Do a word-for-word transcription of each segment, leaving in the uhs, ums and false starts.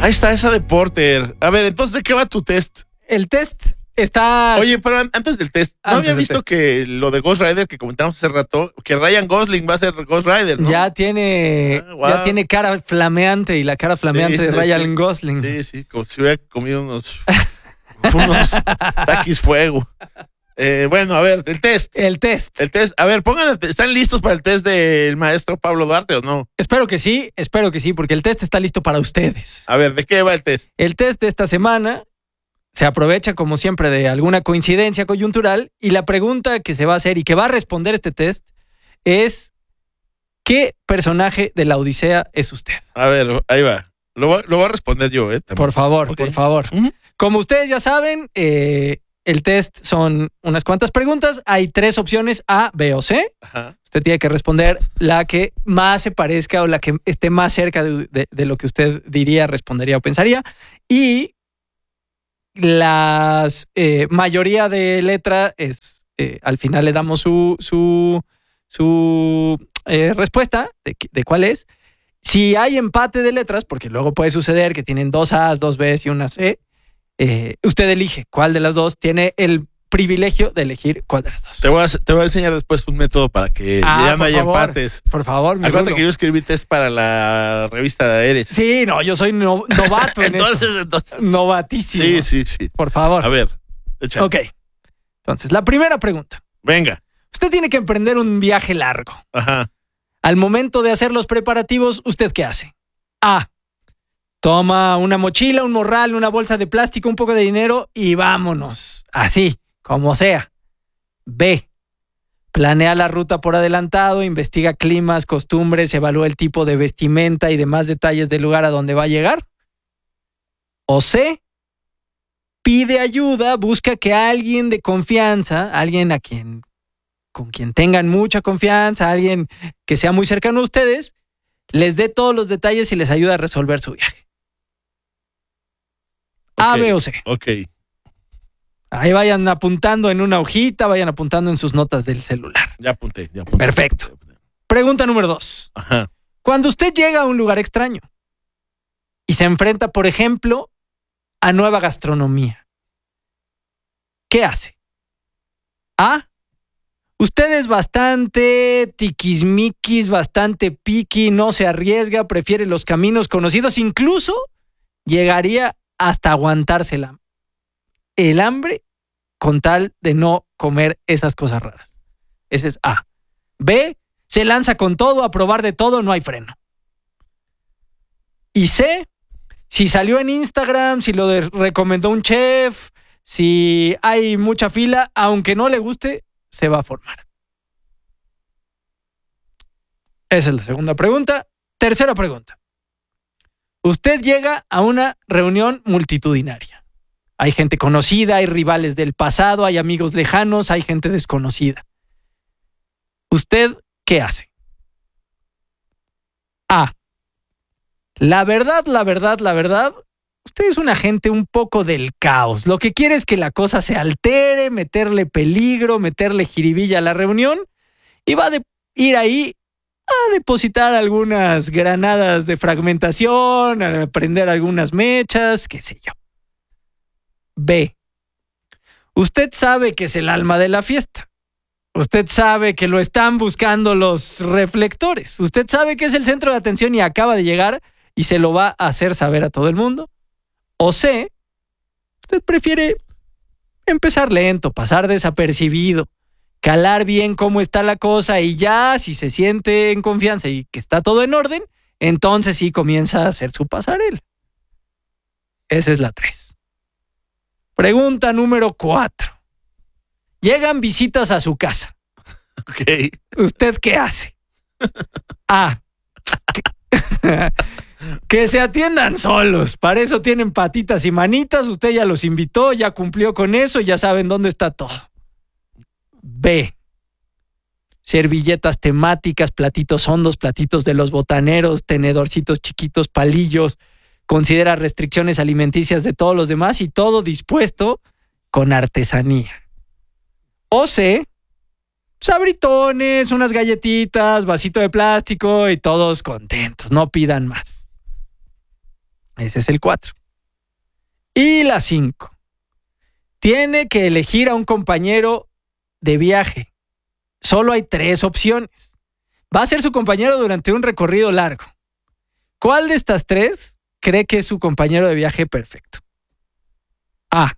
Ahí está, esa de Porter. A ver, entonces, ¿de qué va tu test? El test está... Oye, pero antes del test, ¿no Antes había del visto test. que lo de Ghost Rider que comentamos hace rato, que Ryan Gosling va a ser Ghost Rider, ¿no? Ya tiene, Ah, wow. ya tiene cara flameante y la cara flameante Sí, de sí, Ryan sí. Gosling. Sí, sí, como si hubiera comido unos, unos taquis fuego. Eh, bueno, a ver, el test. El test. El test. A ver, pongan, ¿están listos para el test del maestro Pablo Duarte o no? Espero que sí, espero que sí, porque el test está listo para ustedes. A ver, ¿de qué va el test? El test de esta semana se aprovecha, como siempre, de alguna coincidencia coyuntural y la pregunta que se va a hacer y que va a responder este test es: ¿qué personaje de la Odisea es usted? A ver, ahí va. Lo, va- lo voy a responder yo, ¿eh? También. Por favor, Ok. por favor. Ujú. Como ustedes ya saben, eh, el test son unas cuantas preguntas. Hay tres opciones, A, B o C. Ajá. Usted tiene que responder la que más se parezca o la que esté más cerca de, de- de lo que usted diría, respondería o pensaría. Y la mayoría de letra es, eh, al final le damos su, su, su eh, respuesta de, que- de cuál es. Si hay empate de letras, porque luego puede suceder que tienen dos A's, dos B's y una C, eh, usted elige cuál de las dos, tiene el privilegio de elegir cuál de las dos. Te voy, a, te voy a enseñar después un método para que Ah, ya no por haya favor. empates. Por favor, mi Acuérdate Rulo. que yo escribí test para la revista de Eres. Sí, no, yo soy no- novato en entonces, esto. entonces. Novatísimo. Sí, sí, sí. Por favor. A ver, échale. Ok. Entonces, la primera pregunta. Venga. Usted tiene que emprender un viaje largo. Ajá. Al momento de hacer los preparativos, ¿usted qué hace? A. Toma una mochila, un morral, una bolsa de plástico, un poco de dinero y vámonos. Así, como sea. B. Planea la ruta por adelantado, investiga climas, costumbres, evalúa el tipo de vestimenta y demás detalles del lugar a donde va a llegar. O C. Pide ayuda, busca que alguien de confianza, alguien a quien, con quien tengan mucha confianza, alguien que sea muy cercano a ustedes, les dé todos los detalles y les ayude a resolver su viaje. A, Ok. B o C. Ok. Ahí vayan apuntando en una hojita, vayan apuntando en sus notas del celular. Ya apunté, ya apunté. Perfecto. Ya apunté. Pregunta número dos. Ajá. Cuando usted llega a un lugar extraño y se enfrenta, por ejemplo, a nueva gastronomía, ¿qué hace? A. Usted es bastante tiquismiquis, bastante piqui, no se arriesga, prefiere los caminos conocidos, incluso llegaría hasta aguantarse el hambre. El hambre con tal de no comer esas cosas raras. Ese es A. B. Se lanza con todo, a probar de todo, no hay freno. Y C. Si salió en Instagram, si lo de- recomendó un chef, si hay mucha fila, aunque no le guste, se va a formar. Esa es la segunda pregunta. Tercera pregunta. Usted llega a una reunión multitudinaria. Hay gente conocida, hay rivales del pasado, hay amigos lejanos, hay gente desconocida. ¿Usted qué hace? A. La verdad, la verdad, la verdad, usted es un agente un poco del caos. Lo que quiere es que la cosa se altere, meterle peligro, meterle jiribilla a la reunión y va a de- ir ahí a depositar algunas granadas de fragmentación, a prender algunas mechas, qué sé yo. B. Usted sabe que es el alma de la fiesta. Usted sabe que lo están buscando los reflectores. Usted sabe que es el centro de atención y acaba de llegar y se lo va a hacer saber a todo el mundo. O C. Usted prefiere empezar lento, pasar desapercibido, calar bien cómo está la cosa y ya si se siente en confianza y que está todo en orden, entonces sí comienza a hacer su pasarela. Esa es la tres. Pregunta número cuatro. Llegan visitas a su casa. Ok. ¿Usted qué hace? A. Que, que se atiendan solos. Para eso tienen patitas y manitas. Usted ya los invitó, ya cumplió con eso, ya saben dónde está todo. B. Servilletas temáticas, platitos hondos, platitos de los botaneros, tenedorcitos chiquitos, palillos. Considera restricciones alimenticias de todos los demás y todo dispuesto con artesanía. O C. Sabritones, unas galletitas, vasito de plástico y todos contentos. No pidan más. Ese es el cuatro. Y la cinco. Tiene que elegir a un compañero de viaje. Solo hay tres opciones. Va a ser su compañero durante un recorrido largo. ¿Cuál de estas tres cree que es su compañero de viaje perfecto? A.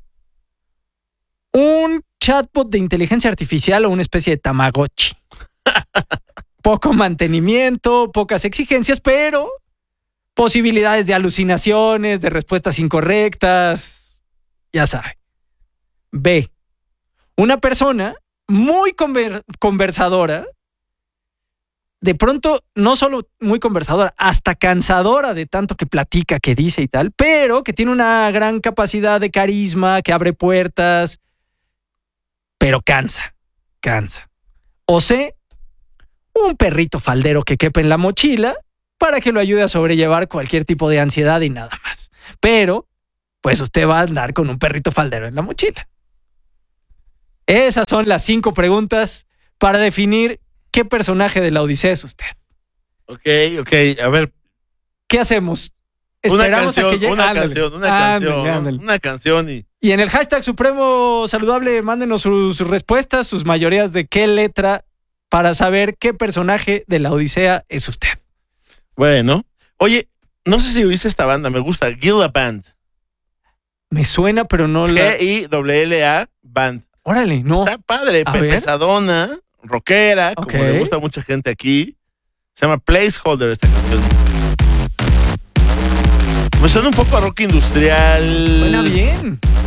Un chatbot de inteligencia artificial o una especie de Tamagotchi. Poco mantenimiento, pocas exigencias, pero posibilidades de alucinaciones, de respuestas incorrectas. Ya sabe. B. Una persona muy conver- conversadora. De pronto, no solo muy conversadora, hasta cansadora de tanto que platica, que dice y tal, pero que tiene una gran capacidad de carisma, que abre puertas, pero cansa, cansa. O C, un perrito faldero que quepe en la mochila para que lo ayude a sobrellevar cualquier tipo de ansiedad y nada más. Pero, pues usted va a andar con un perrito faldero en la mochila. Esas son las cinco preguntas para definir qué personaje de la Odisea es usted. Ok, ok, a ver. ¿Qué hacemos? Una Esperamos canción, a que llegue. una Ándale, canción, una ándale, canción, ándale. una canción y... Y en el hashtag Supremo Saludable, mándenos sus, sus respuestas, sus mayorías de qué letra, para saber qué personaje de la Odisea es usted. Bueno. Oye, no sé si oíste esta banda, me gusta, Gilla Band. Me suena, pero no la... G I L L A Band. Órale, no. Está padre, A pe- ver. pesadona, rockera, Ok. como le gusta a mucha gente aquí. Se llama Placeholder esta canción. Me suena un poco a rock industrial. Suena bien.